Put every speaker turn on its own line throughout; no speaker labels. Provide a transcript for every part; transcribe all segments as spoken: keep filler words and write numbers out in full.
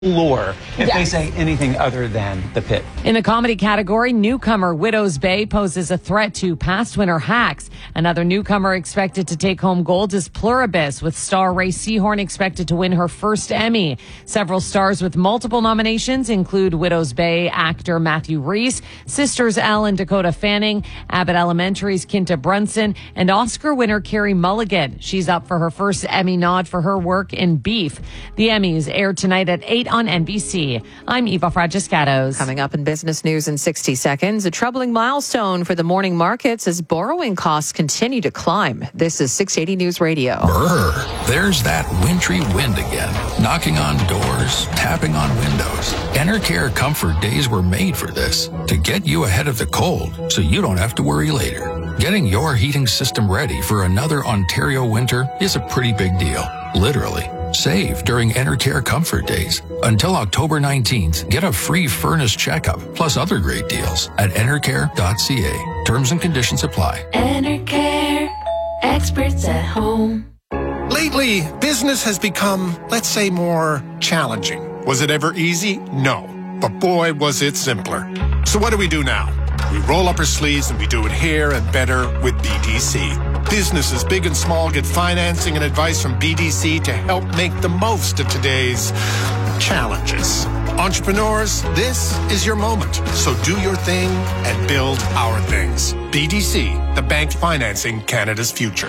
floor if
yes.
they say anything other than the pit.
In the comedy category, newcomer Widows Bay poses a threat to past winner Hacks. Another newcomer expected to take home gold is Pluribus, with star Ray Seahorn expected to win her first Emmy. Several stars with multiple nominations include Widows Bay actor Matthew Rhys, Sisters Elle and Dakota Fanning, Abbott Elementary's Kinta Brunson, and Oscar winner Carey Mulligan. She's up for her first Emmy nod for her work in Beef. The Emmys aired tonight at eight on N B C. I'm Eva Fragiscatos.
Coming up in business news in sixty seconds, a troubling milestone for the morning markets as borrowing costs continue to climb. This is six eighty News Radio.
Brr, there's that wintry wind again, knocking on doors, tapping on windows. Enercare Comfort Days were made for this, to get you ahead of the cold so you don't have to worry later. Getting your heating system ready for another Ontario winter is a pretty big deal, literally. Save during Enercare Comfort Days. Until October nineteenth, get a free furnace checkup, plus other great deals at enercare dot c a. Terms and conditions apply.
Enercare, experts at home.
Lately, business has become, let's say, more challenging. Was it ever easy? No. But boy, was it simpler. So what do we do now? We roll up our sleeves and we do it here and better with B D C. Businesses big and small get financing and advice from B D C to help make the most of today's challenges. Entrepreneurs, this is your moment. So do your thing and build our things. B D C, the bank financing Canada's future.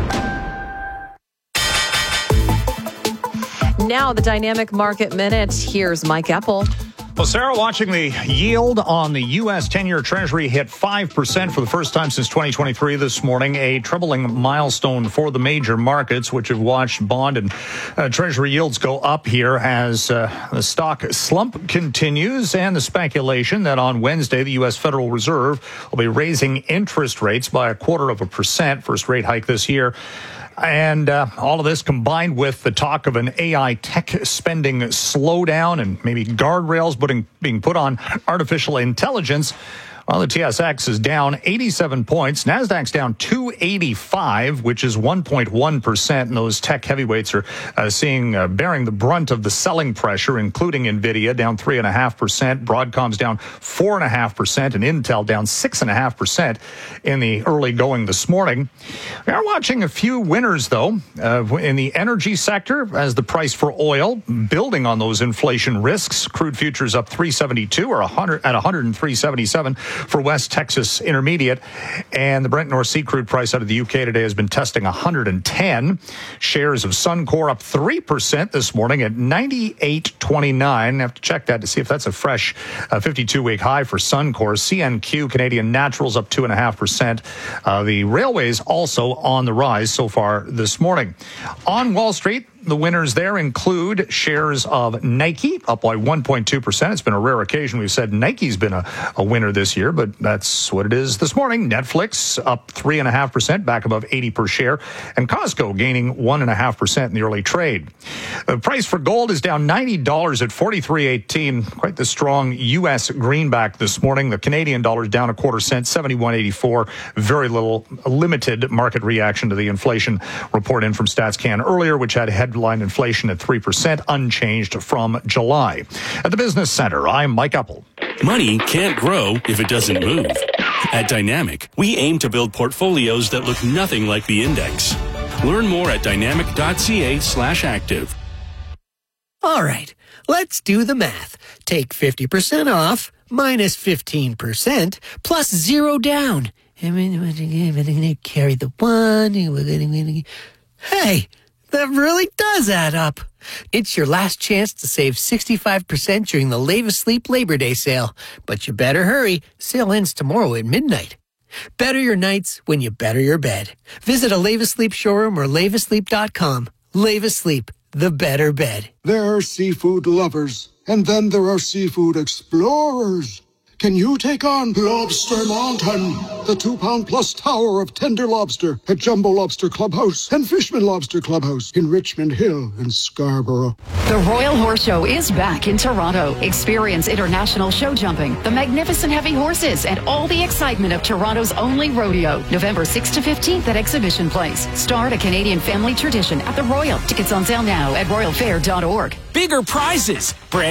Now the Dynamic Market Minute. Here's Mike Epple.
Well, Sarah, watching the yield on the U S ten-year Treasury hit five percent for the first time since twenty twenty-three this morning, a troubling milestone for the major markets, which have watched bond and uh, Treasury yields go up here as uh, the stock slump continues, and the speculation that on Wednesday the U S Federal Reserve will be raising interest rates by a quarter of a percent, first rate hike this year. And uh, all of this combined with the talk of an A I tech spending slowdown and maybe guardrails putting, being put on artificial intelligence. Well, the T S X is down eighty-seven points. NASDAQ's down two eighty-five, which is one point one percent. And those tech heavyweights are uh, seeing, uh, bearing the brunt of the selling pressure, including NVIDIA down three point five percent. Broadcom's down four point five percent. And Intel down six point five percent in the early going this morning. We are watching a few winners, though, uh, in the energy sector as the price for oil building on those inflation risks. Crude futures up three seventy-two or one hundred at one oh three seventy-seven. For West Texas Intermediate, and the Brent North Sea crude price out of the U K today has been testing one hundred ten. Shares of Suncor up three percent this morning at ninety-eight twenty-nine. I have to check that to see if that's a fresh uh, fifty-two week high for Suncor. C N Q Canadian Naturals up two point five percent. Uh, the railways also on the rise so far this morning. On Wall Street, the winners there include shares of Nike, up by one point two percent. It's been a rare occasion we've said Nike's been a, a winner this year, but that's what it is this morning. Netflix up three point five percent, back above eighty per share, and Costco gaining one point five percent in the early trade. The price for gold is down ninety dollars at forty-three eighteen. Quite the strong U S greenback this morning. The Canadian dollar is down a quarter cent, seventy-one eighty-four. Very little, limited market reaction to the inflation report in from StatsCan earlier, which had head Headline inflation at three percent, unchanged from July. At the Business Center, I'm Mike Epple.
Money can't grow if it doesn't move. At Dynamic, we aim to build portfolios that look nothing like the index. Learn more at dynamic dot c a slash active.
All right, let's do the math. Take fifty percent off, minus fifteen percent, plus zero down. Carry the one. Hey! That really does add up. It's your last chance to save sixty-five percent during the Lave Asleep Labor Day sale. But you better hurry. Sale ends tomorrow at midnight. Better your nights when you better your bed. Visit a Lave Asleep showroom or lave asleep dot com. Lave Asleep, the better bed.
There are seafood lovers, and then there are seafood explorers. Can you take on Lobster Mountain, the two-pound plus tower of tender lobster at Jumbo Lobster Clubhouse and Fishman Lobster Clubhouse in Richmond Hill and Scarborough?
The Royal Horse Show is back in Toronto. Experience international show jumping, the magnificent heavy horses, and all the excitement of Toronto's only rodeo. November sixth to fifteenth at Exhibition Place. Start a Canadian family tradition at the Royal. Tickets on sale now at royal fair dot org.
Bigger prizes, brand